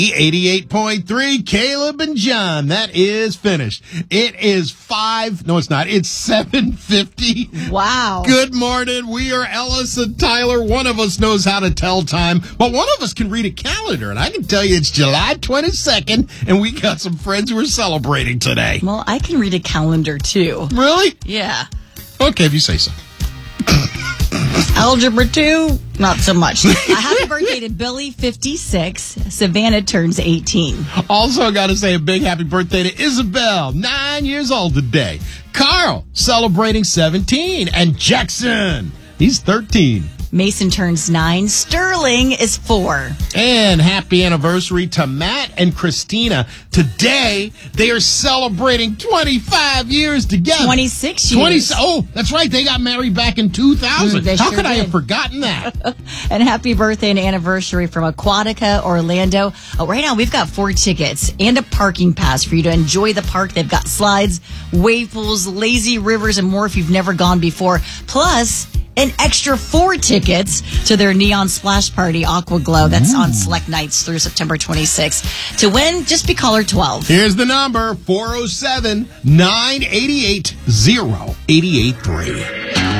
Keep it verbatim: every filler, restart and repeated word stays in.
eighty-eight point three, Caleb and John. That is finished. It is five. No, it's not. It's seven fifty. Wow. Good morning. We are Ellis and Tyler. One of us knows how to tell time, but one of us can read a calendar, and I can tell you it's July twenty-second, and we got some friends who are celebrating today. Well, I can read a calendar, too. Really? Yeah. Okay, if you say so. Algebra two, not so much. A happy birthday to Billy, fifty-six. Savannah turns eighteen. Also got to say a big happy birthday to Isabel, nine years old today. Carl, celebrating seventeen. And Jackson, he's thirteen. Mason turns nine. Sterling is four. And happy anniversary to Matt and Christina. Today, they are celebrating twenty-five years together. twenty-six twenty years. Oh, that's right. They got married back in two thousand. Mm, they How sure could I did. have forgotten that? And happy birthday and anniversary from Aquatica, Orlando. Oh, right now, we've got four tickets and a parking pass for you to enjoy the park. They've got slides, wave pools, lazy rivers, and more if you've never gone before. Plus, an extra four tickets to their Neon Splash Party Aqua Glow. That's on select nights through September twenty-sixth. To win, just be caller twelve. Here's the number, four oh seven, nine eight eight, oh eight eight three.